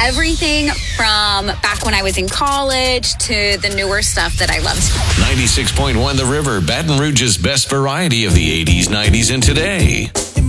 everything from back when I was in college to the newer stuff that I loved. 96.1 The River, Baton Rouge's best variety of the 80s, 90s, and today.